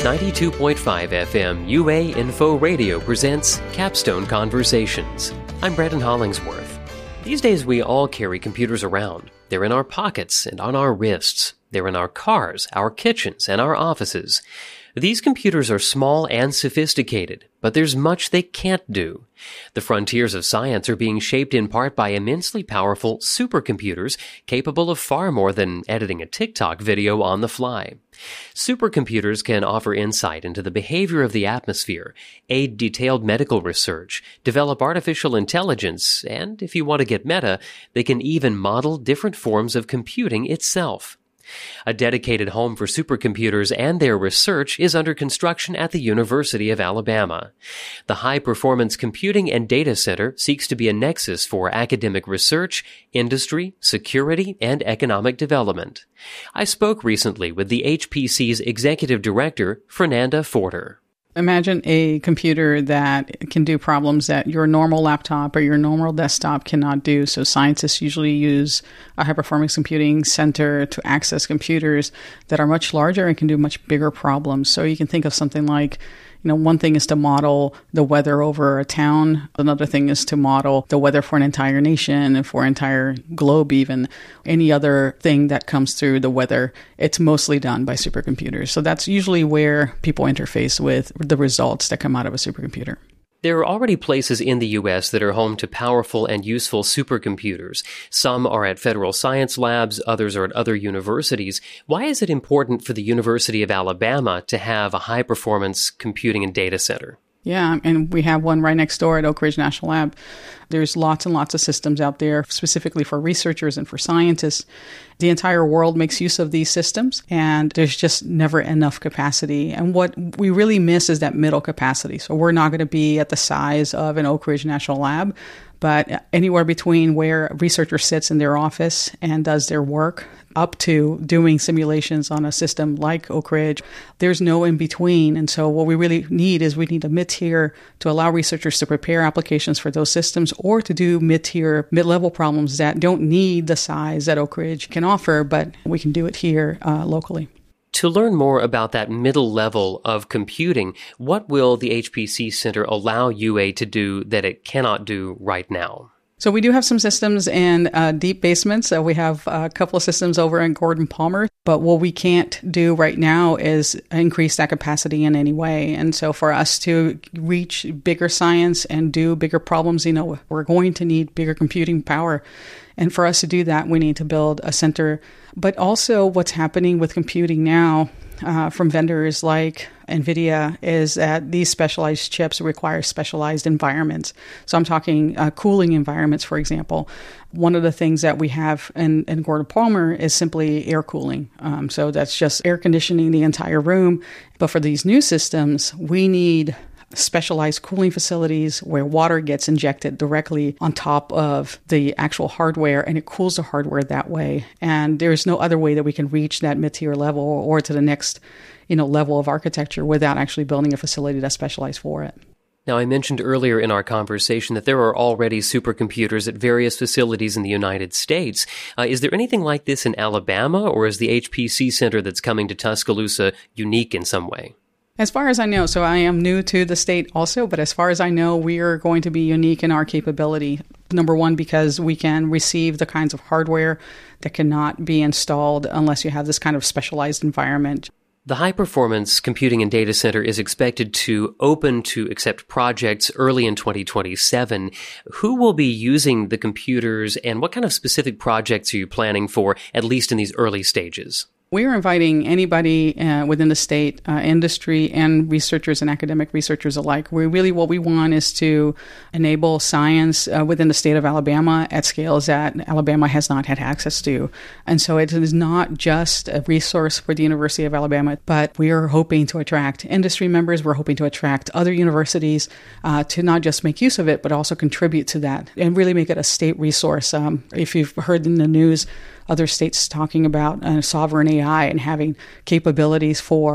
92.5 FM UA Info Radio presents Capstone Conversations. I'm Brandon Hollingsworth. These days we all carry computers around. They're in our pockets and on our wrists. They're in our cars, our kitchens, and our offices. These computers are small and sophisticated, but there's much they can't do. The frontiers of science are being shaped in part by immensely powerful supercomputers capable of far more than editing a TikTok video on the fly. Supercomputers can offer insight into the behavior of the atmosphere, aid detailed medical research, develop artificial intelligence, and, if you want to get meta, they can even model different forms of computing itself. A dedicated home for supercomputers and their research is under construction at the University of Alabama. The High Performance Computing and Data Center seeks to be a nexus for academic research, industry, security, and economic development. I spoke recently with the HPC's executive director, Fernanda Forter. Imagine a computer that can do problems that your normal laptop or your normal desktop cannot do. So scientists usually use a high-performance computing center to access computers that are much larger and can do much bigger problems. So you can think of something like, one thing is to model the weather over a town. Another thing is to model the weather for an entire nation and for an entire globe even. Any other thing that comes through the weather, it's mostly done by supercomputers. So that's usually where people interface with the results that come out of a supercomputer. There are already places in the U.S. that are home to powerful and useful supercomputers. Some are at federal science labs, others are at other universities. Why is it important for the University of Alabama to have a high-performance computing and data center? Yeah, and we have one right next door at Oak Ridge National Lab. There's lots and lots of systems out there specifically for researchers and for scientists. The entire world makes use of these systems, and there's just never enough capacity. And what we really miss is that middle capacity. So we're not going to be at the size of an Oak Ridge National Lab, but anywhere between where a researcher sits in their office and does their work up to doing simulations on a system like Oak Ridge, there's no in between. And so what we really need is we need a mid-tier to allow researchers to prepare applications for those systems or to do mid-tier, mid-level problems that don't need the size that Oak Ridge can offer, but we can do it here locally. To learn more about that middle level of computing, what will the HPC Center allow UA to do that it cannot do right now? So we do have some systems in deep basements. We have a couple of systems over in Gordon Palmer. But what we can't do right now is increase that capacity in any way. And so for us to reach bigger science and do bigger problems, we're going to need bigger computing power. And for us to do that, we need to build a center. But also what's happening with computing now from vendors like NVIDIA is that these specialized chips require specialized environments. So I'm talking cooling environments, for example. One of the things that we have in Gordon Palmer is simply air cooling. So that's just air conditioning the entire room. But for these new systems, we need specialized cooling facilities where water gets injected directly on top of the actual hardware, and it cools the hardware that way. And there's no other way that we can reach that mid-tier level or to the next, level of architecture without actually building a facility that's specialized for it. Now, I mentioned earlier in our conversation that there are already supercomputers at various facilities in the United States. Is there anything like this in Alabama, or is the HPC Center that's coming to Tuscaloosa unique in some way? As far as I know, so I am new to the state also, but as far as I know, we are going to be unique in our capability. Number one, because we can receive the kinds of hardware that cannot be installed unless you have this kind of specialized environment. The High Performance Computing and Data Center is expected to open to accept projects early in 2027. Who will be using the computers, and what kind of specific projects are you planning for, at least in these early stages? We are inviting anybody within the state, industry, and researchers and academic researchers alike. What we want is to enable science within the state of Alabama at scales that Alabama has not had access to. And so it is not just a resource for the University of Alabama, but we are hoping to attract industry members. We're hoping to attract other universities to not just make use of it, but also contribute to that and really make it a state resource. If you've heard in the news, other states talking about sovereign AI and having capabilities for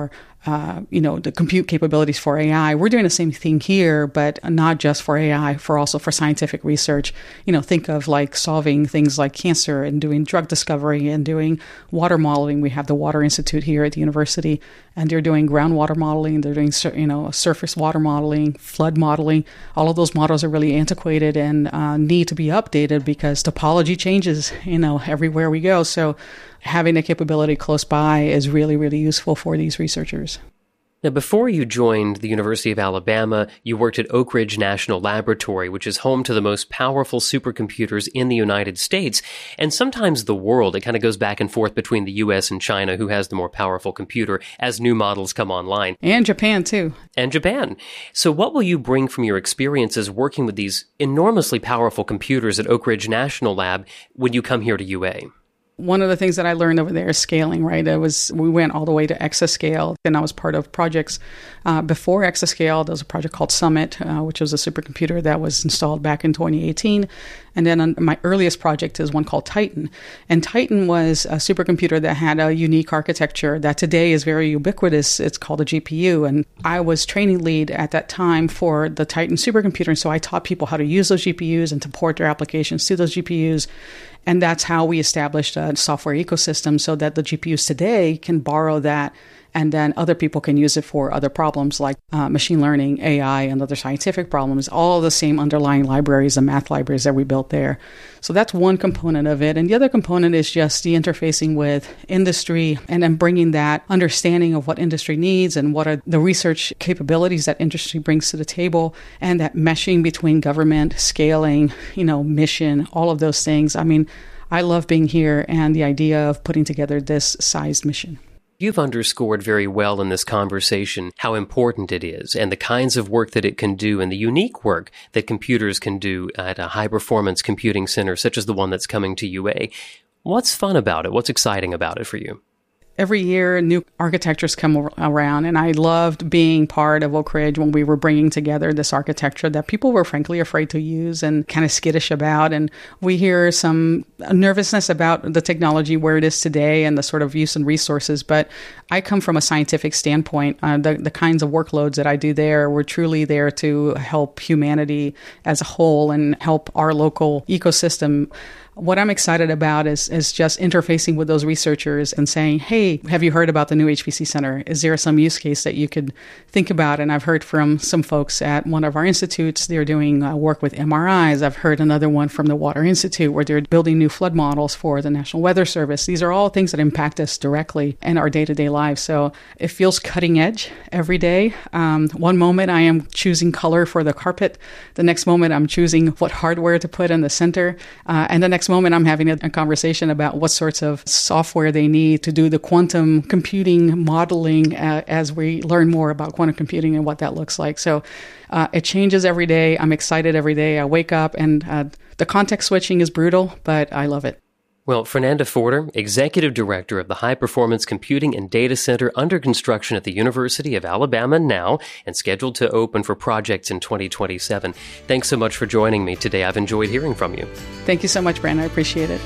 the compute capabilities for AI. We're doing the same thing here, but not just for AI, also for scientific research. Think of like solving things like cancer and doing drug discovery and doing water modeling. We have the Water Institute here at the university, and they're doing groundwater modeling. They're doing, surface water modeling, flood modeling. All of those models are really antiquated and need to be updated because topology changes, everywhere we go. So having the capability close by is really, really useful for these researchers. Now, before you joined the University of Alabama, you worked at Oak Ridge National Laboratory, which is home to the most powerful supercomputers in the United States, and sometimes the world. It kind of goes back and forth between the U.S. and China, who has the more powerful computer, as new models come online. And Japan, too. And Japan. So what will you bring from your experiences working with these enormously powerful computers at Oak Ridge National Lab when you come here to UA? One of the things that I learned over there is scaling, right? We went all the way to exascale, and I was part of projects before exascale. There was a project called Summit, which was a supercomputer that was installed back in 2018. And then my earliest project is one called Titan. And Titan was a supercomputer that had a unique architecture that today is very ubiquitous. It's called a GPU. And I was training lead at that time for the Titan supercomputer. And so I taught people how to use those GPUs and to port their applications to those GPUs. And that's how we established a software ecosystem so that the GPUs today can borrow that, and then other people can use it for other problems like machine learning, AI, and other scientific problems, all the same underlying libraries and math libraries that we built there. So that's one component of it. And the other component is just the interfacing with industry and then bringing that understanding of what industry needs and what are the research capabilities that industry brings to the table, and that meshing between government, scaling, mission, all of those things. I mean, I love being here and the idea of putting together this sized mission. You've underscored very well in this conversation how important it is and the kinds of work that it can do and the unique work that computers can do at a high-performance computing center such as the one that's coming to UA. What's fun about it? What's exciting about it for you? Every year, new architectures come around, and I loved being part of Oak Ridge when we were bringing together this architecture that people were frankly afraid to use and kind of skittish about. And we hear some nervousness about the technology where it is today and the sort of use and resources. But I come from a scientific standpoint. The kinds of workloads that I do there, we're truly there to help humanity as a whole and help our local ecosystem. What I'm excited about is just interfacing with those researchers and saying, hey, have you heard about the new HPC Center? Is there some use case that you could think about? And I've heard from some folks at one of our institutes, they're doing work with MRIs. I've heard another one from the Water Institute where they're building new flood models for the National Weather Service. These are all things that impact us directly in our day-to-day lives. So it feels cutting edge every day. One moment I am choosing color for the carpet. The next moment I'm choosing what hardware to put in the center. And the next moment I'm having a conversation about what sorts of software they need to do the quantum computing modeling as we learn more about quantum computing and what that looks like. So it changes every day. I'm excited every day. I wake up and the context switching is brutal, but I love it. Well, Fernanda Forder, Executive Director of the High Performance Computing and Data Center under construction at the University of Alabama now and scheduled to open for projects in 2027. Thanks so much for joining me today. I've enjoyed hearing from you. Thank you so much, Brandon. I appreciate it.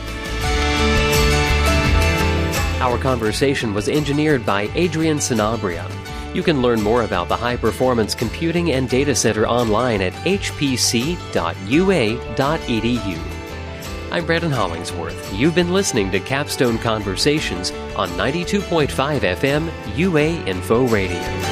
Our conversation was engineered by Adrian Sanabria. You can learn more about the High Performance Computing and Data Center online at hpc.ua.edu. I'm Brandon Hollingsworth. You've been listening to Capstone Conversations on 92.5 FM UA Info Radio.